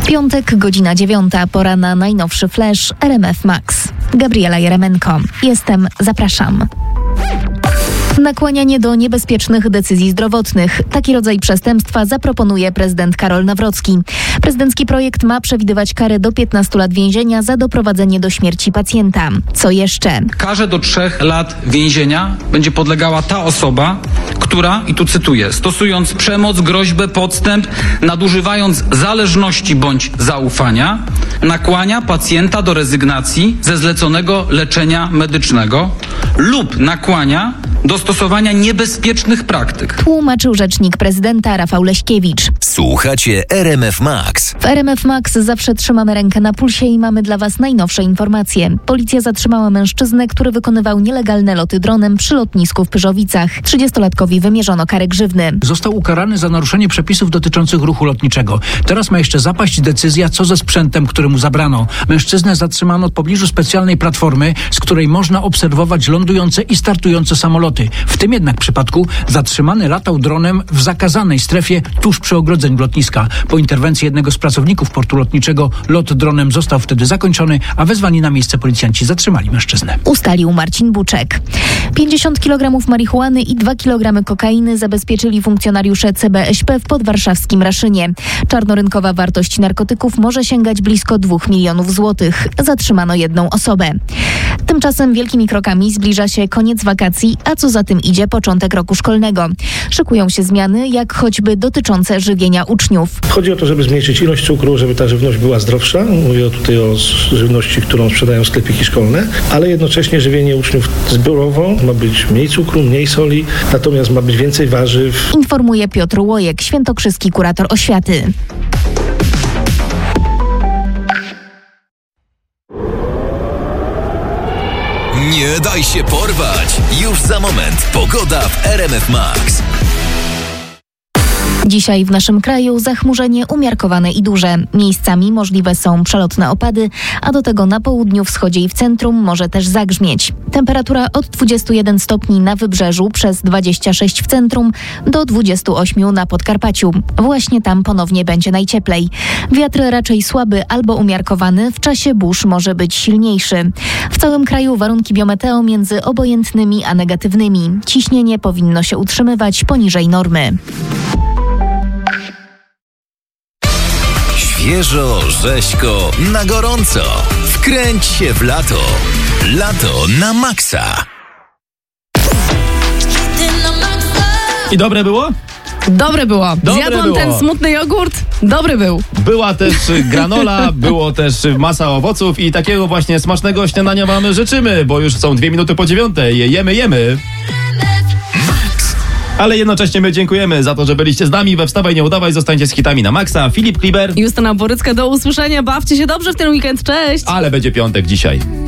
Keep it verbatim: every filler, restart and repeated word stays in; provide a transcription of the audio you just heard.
Piątek, godzina dziewiąta, pora na najnowszy flash R M F Max. Gabriela Jeremenko. Jestem, zapraszam. Nakłanianie do niebezpiecznych decyzji zdrowotnych. Taki rodzaj przestępstwa zaproponuje prezydent Karol Nawrocki. Prezydencki projekt ma przewidywać karę do piętnastu lat więzienia za doprowadzenie do śmierci pacjenta. Co jeszcze? Karze do trzech lat więzienia będzie podlegała ta osoba, która, i tu cytuję, stosując przemoc, groźbę, podstęp, nadużywając zależności bądź zaufania, nakłania pacjenta do rezygnacji ze zleconego leczenia medycznego lub nakłania do stosowania niebezpiecznych praktyk. Tłumaczył rzecznik prezydenta Rafał Leśkiewicz. Słuchacie R M F Max. W R M F Max zawsze trzymamy rękę na pulsie i mamy dla Was najnowsze informacje. Policja zatrzymała mężczyznę, który wykonywał nielegalne loty dronem przy lotnisku w Pyrzowicach. trzydziestolatkowi wymierzono karę grzywny. Został ukarany za naruszenie przepisów dotyczących ruchu lotniczego. Teraz ma jeszcze zapaść decyzja, co ze sprzętem, który mu zabrano. Mężczyznę zatrzymano w pobliżu specjalnej platformy, z której można obserwować lądujące i startujące samoloty. W tym jednak przypadku zatrzymany latał dronem w zakazanej strefie tuż przy ogrodzeniu lotniska. Po interwencji jednego z pracowników portu lotniczego lot dronem został wtedy zakończony, a wezwani na miejsce policjanci zatrzymali mężczyznę. Ustalił Marcin Buczek. pięćdziesiąt kilogramów marihuany i dwa kilogramy kokainy zabezpieczyli funkcjonariusze C B Ś P w podwarszawskim Raszynie. Czarnorynkowa wartość narkotyków może sięgać blisko dwóch milionów złotych. Zatrzymano jedną osobę. Tymczasem wielkimi krokami zbliża się koniec wakacji, a co za tym idzie początek roku szkolnego. Szykują się zmiany, jak choćby dotyczące żywienia uczniów. Chodzi o to, żeby zmniejszyć ilość cukru, żeby ta żywność była zdrowsza. Mówię tutaj o żywności, którą sprzedają sklepiki szkolne, ale jednocześnie żywienie uczniów zbiorowo ma być mniej cukru, mniej soli, natomiast ma być więcej warzyw. Informuje Piotr Łojek, świętokrzyski kurator oświaty. Nie daj się porwać! Już za moment pogoda w R M F Max. Dzisiaj w naszym kraju zachmurzenie umiarkowane i duże. Miejscami możliwe są przelotne opady, a do tego na południu, wschodzie i w centrum może też zagrzmieć. Temperatura od dwudziestu jeden stopni na wybrzeżu, przez dwadzieścia sześć w centrum, do dwudziestu ośmiu na Podkarpaciu. Właśnie tam ponownie będzie najcieplej. Wiatr raczej słaby albo umiarkowany, w czasie burz może być silniejszy. W całym kraju warunki biometeo między obojętnymi a negatywnymi. Ciśnienie powinno się utrzymywać poniżej normy. Świeżo, rzeźko, na gorąco. Wkręć się w lato. Lato na maksa. I dobre było? Dobre było. Dobre Zjadłam było. ten smutny jogurt. Dobry był. Była też granola, było też masa owoców i takiego właśnie smacznego śniadania wam życzymy, bo już są dwie minuty po dziewiątej. Jemy, jemy. Ale jednocześnie my dziękujemy za to, że byliście z nami we Wstawaj, nie udawaj, zostańcie z hitami na maksa. Filip Kliber. Justyna Borycka, do usłyszenia. Bawcie się dobrze w ten weekend. Cześć. Ale będzie piątek dzisiaj.